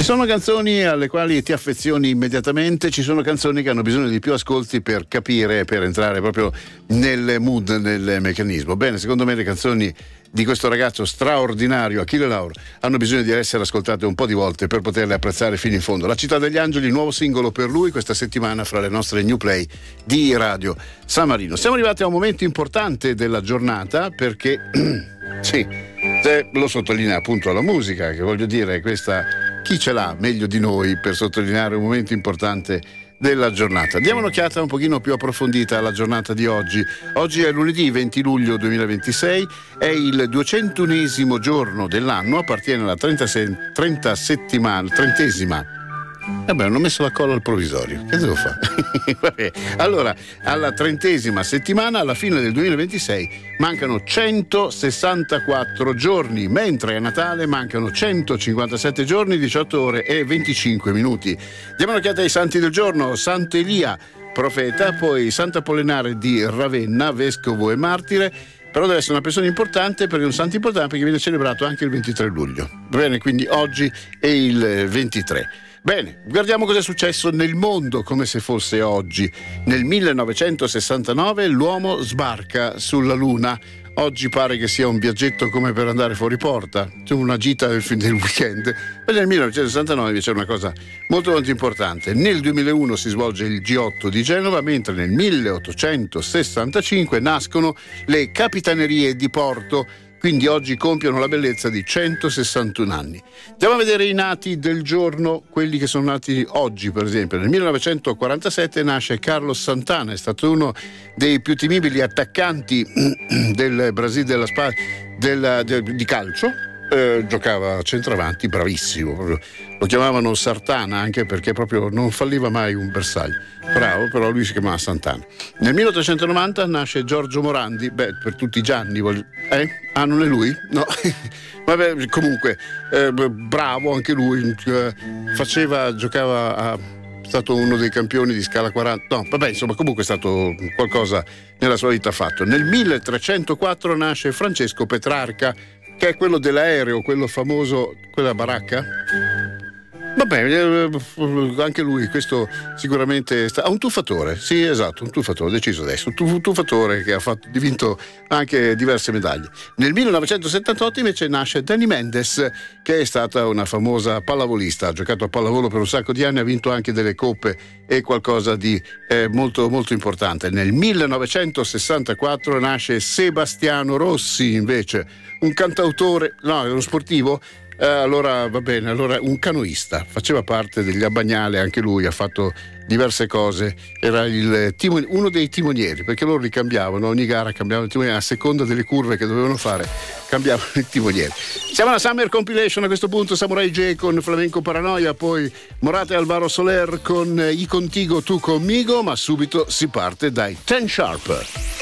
Ci sono canzoni alle quali ti affezioni immediatamente, ci sono canzoni che hanno bisogno di più ascolti per capire, per entrare proprio nel mood, nel meccanismo. Bene, secondo me le canzoni di questo ragazzo straordinario, Achille Lauro, hanno bisogno di essere ascoltate un po' di volte per poterle apprezzare fino in fondo. La città degli angeli, nuovo singolo per lui questa settimana fra le nostre new play di Radio San Marino. Siamo arrivati a un momento importante della giornata perché sì, lo sottolinea appunto la musica, che voglio dire, questa chi ce l'ha meglio di noi per sottolineare un momento importante della giornata. Diamo un'occhiata un pochino più approfondita alla giornata di oggi. Oggi è lunedì 20 luglio 2026, è il 201esimo giorno dell'anno, appartiene alla 30esima. Vabbè, hanno messo la colla al provvisorio, che devo fare? Vabbè. Allora, alla 30esima settimana, alla fine del 2026, mancano 164 giorni, mentre a Natale mancano 157 giorni, 18 ore e 25 minuti. Diamo un'occhiata ai santi del giorno. Santo Elia, profeta, poi Sant'Apollinare di Ravenna, vescovo e martire. Però deve essere una persona importante, perché è un santo importante, perché viene celebrato anche il 23 luglio. Bene, quindi oggi è il 23. Bene, guardiamo cosa è successo nel mondo come se fosse oggi. Nel 1969 l'uomo sbarca sulla Luna. Oggi pare che sia un viaggetto come per andare fuori porta, cioè una gita del weekend. Ma nel 1969 c'è una cosa molto molto importante. Nel 2001 si svolge il G8 di Genova, mentre nel 1865 nascono le Capitanerie di Porto. Quindi oggi compiono la bellezza di 161 anni. Andiamo a vedere i nati del giorno, quelli che sono nati oggi, per esempio. Nel 1947 nasce Carlos Santana, è stato uno dei più temibili attaccanti del Brasile di calcio. Giocava a centravanti, bravissimo, proprio. Lo chiamavano Sartana anche perché proprio non falliva mai un bersaglio. Bravo, però lui si chiamava Santana. Nel 1890 nasce Giorgio Morandi, per tutti i Gianni, Ah, non è lui? No. Vabbè, comunque, bravo anche lui, giocava è stato uno dei campioni di scala 40. No, vabbè, insomma, comunque è stato qualcosa nella sua vita fatto. Nel 1304 nasce Francesco Petrarca, che è quello dell'aereo, quello famoso, quella baracca. Vabbè, anche lui, questo sicuramente ha un tuffatore, sì, esatto, un tuffatore, deciso adesso, un tuffatore che ha vinto anche diverse medaglie. Nel 1978 invece nasce Dani Mendes, che è stata una famosa pallavolista, ha giocato a pallavolo per un sacco di anni, ha vinto anche delle coppe e qualcosa di molto molto importante. Nel 1964 nasce Sebastiano Rossi, invece, un cantautore, no, è uno sportivo. Allora va bene, allora un canoista, faceva parte degli Abbagnale, anche lui ha fatto diverse cose, era uno dei timonieri, perché loro li cambiavano, ogni gara cambiavano il timoniere, a seconda delle curve che dovevano fare cambiavano il timoniere. Siamo alla Summer Compilation a questo punto, Samurai J con Flamenco Paranoia, poi Morata e Alvaro Soler con I Contigo Tu Conmigo, ma subito si parte dai Ten Sharp.